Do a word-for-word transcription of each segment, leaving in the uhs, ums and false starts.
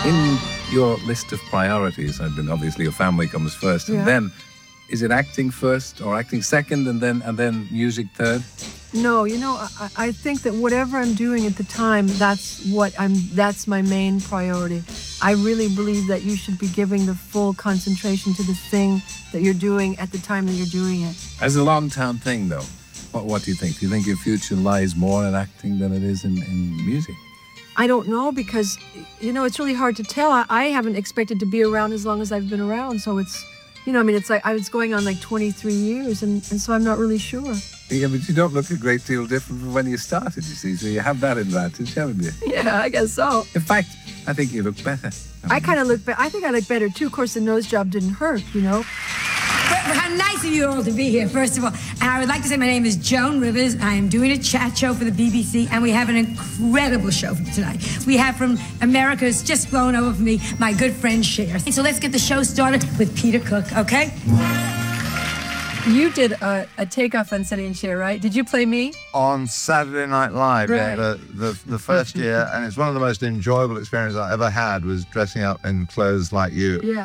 In your list of priorities, I mean, obviously your family comes first, Yeah. and then is it acting first or acting second, and then and then music third? No, you know, I, I think that whatever I'm doing at the time, that's what I'm. That's my main priority. I really believe that you should be giving the full concentration to the thing that you're doing at the time that you're doing it. As a long-term thing, though, what what do you think? Do you think your future lies more in acting than it is in, in music? I don't know because, you know, it's really hard to tell. I, I haven't expected to be around as long as I've been around, so it's, you know, I mean, it's like I was going on like twenty-three years, and, and so I'm not really sure. Yeah, but you don't look a great deal different from when you started, you see, so you have that advantage, haven't you? Yeah, I guess so. In fact, I think you look better. I kind of look, be- I think I look better too. Of course, the nose job didn't hurt, you know. Well, how nice of you all to be here, first of all. And I would like to say my name is Joan Rivers. I am doing a chat show for the B B C, and we have an incredible show for tonight. We have from America's just flown over for me, my good friend Cher. So let's get the show started with Peter Cook, okay? You did a, a takeoff on Sonny and Cher, right? Did you play me? On Saturday Night Live, Right. yeah, the, the the first year, and it's one of the most enjoyable experiences I ever had was dressing up in clothes like you. Yeah.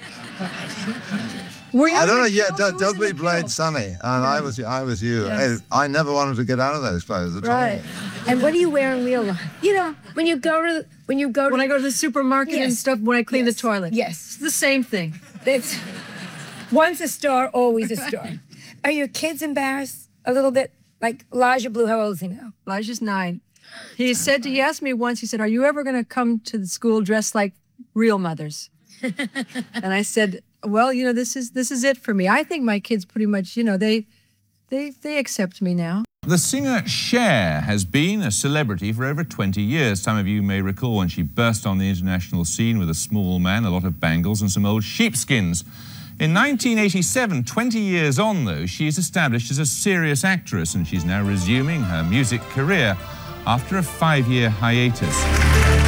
Were you I don't in know, the yeah, kilt? D- Who was in Dudley the played kilt? Sonny, and I was I was you. Yes. I, I never wanted to get out of those clothes at Right. all. And what do you wear in real life? You know, when you go to when you go to When I go to the supermarket and Yes. stuff, when I clean Yes. the toilet. Yes. It's the same thing. It's once a star, always a star. Are your kids embarrassed a little bit? Like Elijah Blue, how old is he now? Elijah's nine. He said, to, he asked me once, he said, are you ever going to come to the school dressed like real mothers? And I said, well, you know, this is this is it for me. I think my kids pretty much, you know, they they they accept me now. The singer Cher has been a celebrity for over twenty years. Some of you may recall when she burst on the international scene with a small man, a lot of bangles and some old sheepskins. In nineteen eighty-seven, twenty years on though, she is established as a serious actress, and she's now resuming her music career after a five-year hiatus.